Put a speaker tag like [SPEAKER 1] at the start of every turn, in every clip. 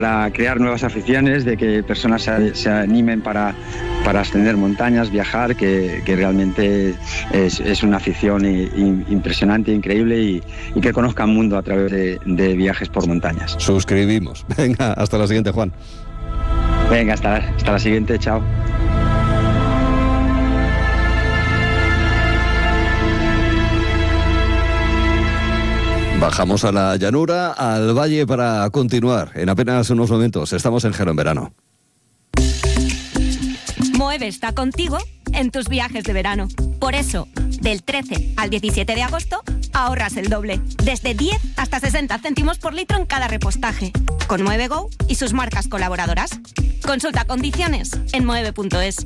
[SPEAKER 1] para crear nuevas aficiones, de que personas se animen para ascender montañas, viajar, que realmente es una afición impresionante, increíble y que conozcan el mundo a través de viajes por montañas.
[SPEAKER 2] Suscribimos. Venga, hasta la siguiente, Juan.
[SPEAKER 1] Venga, hasta la siguiente, chao.
[SPEAKER 2] Bajamos a la llanura, al valle, para continuar. En apenas unos momentos estamos en Gelo en Verano.
[SPEAKER 3] Moeve está contigo en tus viajes de verano. Por eso, del 13 al 17 de agosto, ahorras el doble. Desde 10 hasta 60 céntimos por litro en cada repostaje. Con Moeve Go y sus marcas colaboradoras. Consulta condiciones en moeve.es.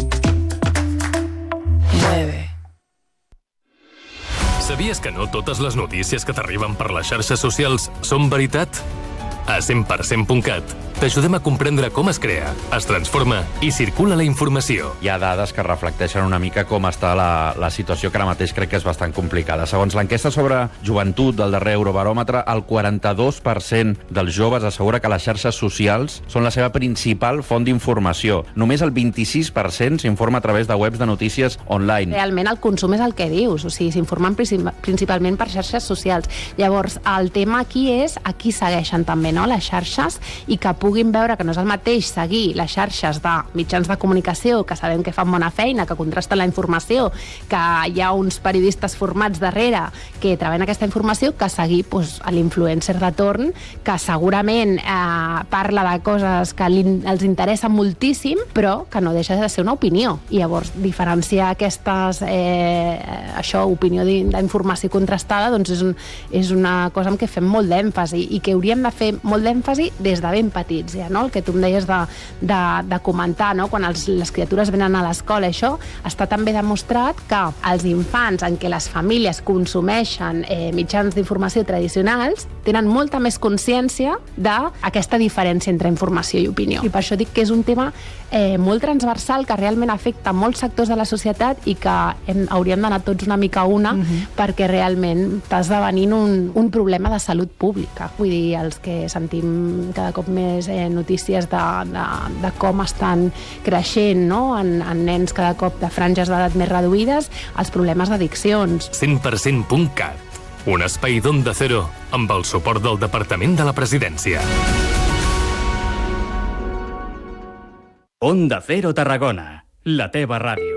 [SPEAKER 4] Moeve.
[SPEAKER 5] Sabies que no totes les notícies que t'arriben per les xarxes socials són veritat? A 100%.cat t'ajudem a comprendre com es crea, es transforma i circula la informació.
[SPEAKER 6] Hi ha dades que reflecteixen una mica com està la situació, que ara mateix crec que és bastant complicada. Segons l'enquesta sobre joventut del darrer Eurobaròmetre, el 42% dels joves assegura que les xarxes socials són la seva principal font d'informació. Només el 26% s'informa a través de webs de notícies online.
[SPEAKER 4] Realment el consum és el que dius, o sigui, s'informen principalment per xarxes socials. Llavors, el tema aquí és a qui segueixen també, no?, les xarxes, i que puguin veure que no és el mateix seguir les xarxes de mitjans de comunicació, que sabem que fan bona feina, que contrasten la informació, que hi ha uns periodistes formats darrere que treballen aquesta informació, que seguir l'influencer de torn, que segurament parla de coses que els interessen moltíssim, però que no deixa de ser una opinió. I llavors, diferenciar aquestes opinió d'informació contrastada, doncs és una cosa en què fem molt d'èmfasi i que hauríem de fer molt d'èmfasi des de ben petits, ja, no? El que tu em deies de comentar, no? Quan les criatures venen a l'escola, això està també demostrat que els infants en què les famílies consumeixen mitjans d'informació tradicionals tenen molta més consciència d'aquesta diferència entre informació i opinió. I per això dic que és un tema molt transversal, que realment afecta molts sectors de la societat i que hauríem d'anar tots una mica a una, perquè realment està esdevenint un problema de salut pública. Vull dir, els que sentim cada cop més notícies de com estan creixent, no?, en nens cada cop de franges d'edat més reduïdes, els problemes d'addiccions.
[SPEAKER 5] 100%.cat, un espai d'Onda Cero amb el suport del Departament de la Presidència.
[SPEAKER 7] Onda Cero Tarragona, la teva ràdio.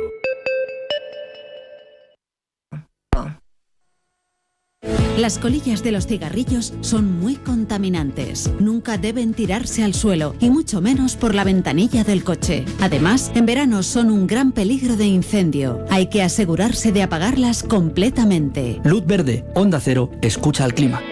[SPEAKER 8] Las colillas de los cigarrillos son muy contaminantes. Nunca deben tirarse al suelo, y mucho menos por la ventanilla del coche. Además, en verano son un gran peligro de incendio. Hay que asegurarse de apagarlas completamente.
[SPEAKER 7] Luz verde, Onda Cero, escucha al clima.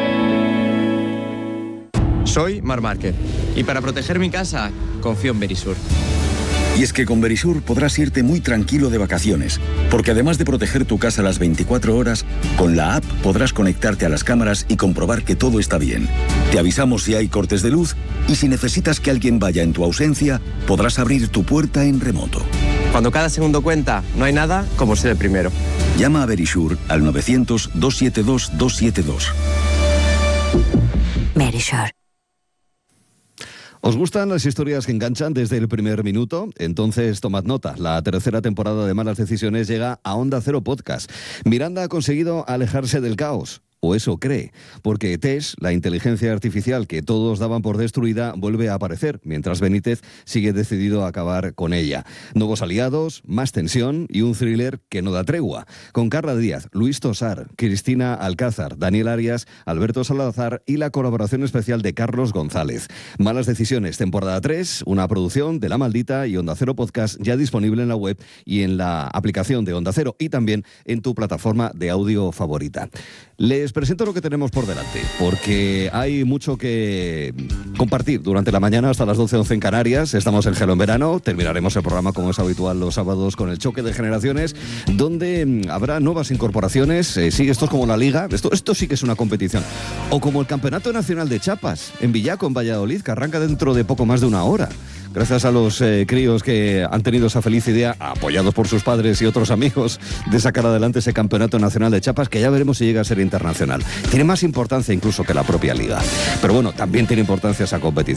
[SPEAKER 9] Soy Marc Márquez y para proteger mi casa confío en Verisur.
[SPEAKER 10] Y es que con Verisur podrás irte muy tranquilo de vacaciones, porque además de proteger tu casa las 24 horas, con la app podrás conectarte a las cámaras y comprobar que todo está bien. Te avisamos si hay cortes de luz y si necesitas que alguien vaya en tu ausencia, podrás abrir tu puerta en remoto.
[SPEAKER 9] Cuando cada segundo cuenta, no hay nada como ser el primero.
[SPEAKER 10] Llama a Verisur al 900-272-272.
[SPEAKER 8] Verisur.
[SPEAKER 2] ¿Os gustan las historias que enganchan desde el primer minuto? Entonces tomad nota. La tercera temporada de Malas Decisiones llega a Onda Cero Podcast. Miranda ha conseguido alejarse del caos. O eso cree, porque Tess, la inteligencia artificial que todos daban por destruida, vuelve a aparecer, mientras Benítez sigue decidido a acabar con ella. Nuevos aliados, más tensión y un thriller que no da tregua. Con Carla Díaz, Luis Tosar, Cristina Alcázar, Daniel Arias, Alberto Salazar y la colaboración especial de Carlos González. Malas Decisiones, temporada 3, una producción de La Maldita y Onda Cero Podcast, ya disponible en la web y en la aplicación de Onda Cero y también en tu plataforma de audio favorita. Les presento lo que tenemos por delante, porque hay mucho que compartir durante la mañana hasta las 12:11 en Canarias. Estamos en Gelo en Verano, terminaremos el programa como es habitual los sábados con el choque de generaciones, donde habrá nuevas incorporaciones. Sí, esto es como la Liga, esto sí que es una competición. O como el Campeonato Nacional de Chapas, en Villaco, en Valladolid, que arranca dentro de poco más de una hora. Gracias a los críos que han tenido esa feliz idea, apoyados por sus padres y otros amigos, de sacar adelante ese Campeonato Nacional de Chapas, que ya veremos si llega a ser internacional. Tiene más importancia incluso que la propia Liga. Pero bueno, también tiene importancia esa competición.